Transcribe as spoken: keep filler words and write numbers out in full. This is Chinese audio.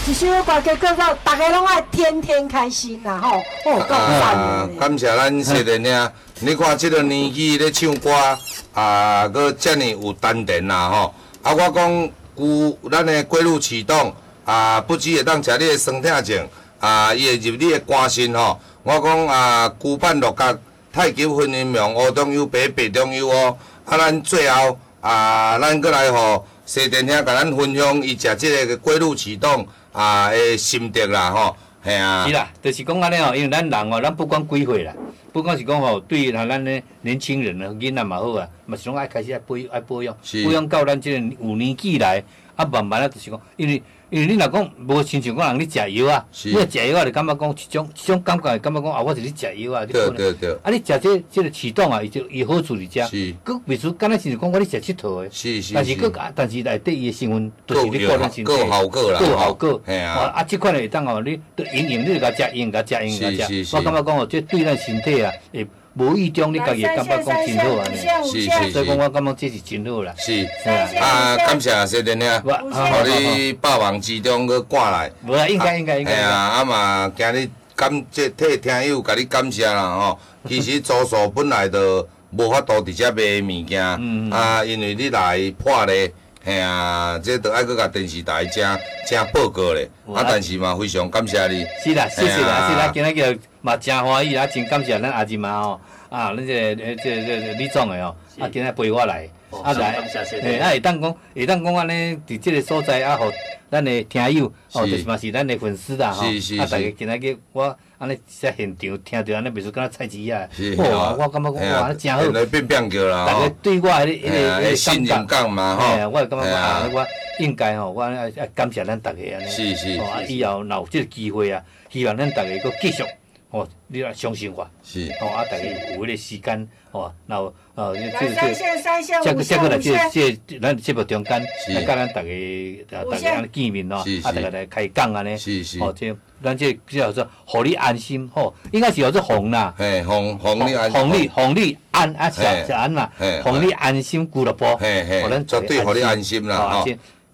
一首歌叫叫做大家拢爱天天开心啦吼，哦，够赞啊，感谢咱谢电兄，你看这个年纪咧唱歌，啊，搁遮尔有丹田啦吼。啊，我讲牛咱的过路启动，啊，不只会当食你的酸痛症，啊，伊会入你的肝肾吼。我讲啊，牛板六角、太极分阴阳、乌中有白、白中有乌。啊，咱最后啊，咱搁来互谢电兄甲咱分享伊食这个过路启动。啊，诶，心得啦吼，系啊。 是啦，就是讲安尼吼，因为咱人哦，咱不管几岁啦，不管是讲吼，对于咱咧年轻人啊、囡仔嘛好啊，嘛是拢爱开始爱保爱保养，保养到咱即个有年纪来，啊，慢慢啊，就是讲，因为因为你若讲无亲像讲人咧食药啊，你若食药啊，就感觉讲一种一种感觉，感觉讲啊，我是咧食药啊， 对对对。 啊，你食这这个启动啊，伊就伊好处伫遮， 是。 佮袂输，敢若是讲我咧食佚佗的， 是是。 但是佮但是内底伊的成分都是咧顾咱身体， 够效果啦， 够效果。 系啊。 啊，即款会当哦，你都营养，你就甲食营，甲食营，甲食。我感觉讲哦，这对咱身体啊，会无意中你家己感觉讲真好安尼。 是是。 所以讲我感觉这是真好啦。 是。啊，感谢谢电兄，互你百忙之中去赶来。 无啊，应该应该应该。 哎呀，啊嘛，今日感这替听友甲你感谢啦吼。其实祖数本来就无法度伫遮卖物件，啊，因为你来破例，嘿啊，这着爱搁甲电视台正正报告咧。啊，但是嘛，非常感谢你。 是啦，谢谢啦，是啦，今日个嘛真欢喜啦，真感谢咱阿姨妈吼，啊，咱这个这这李总的哦，啊，今日陪我来。啊来，诶，啊会当讲，会当讲安尼，伫即个所在啊，互咱的听友，哦，就是嘛是咱的粉丝啦，吼，啊，大家今仔日我安尼在现场听着安尼，袂输敢若菜市啊，哇，我感觉讲哇，真好， 来变变叫啦， 大家对我迄个迄个迄个信任感嘛，吼， 我感觉讲啊，我应该吼，我爱感谢咱大家安尼， 是是， 哦，啊，以后若有即个机会啊，希望咱大家搁继续。哦，你来相信我， 是哦，啊，大家有迄个时间，哦，然后呃， 这个这个， 这个这个来这这咱节目中间，来甲咱大家大家安尼见面咯，啊，大家来开讲安尼， 是是， 哦，这咱这叫做互你安心，吼，应该是叫做红啦， 嘿，红红你安， 红你红你安啊，是是安啦，红你安心俱乐部， 嘿嘿，绝对互你安心啦，吼，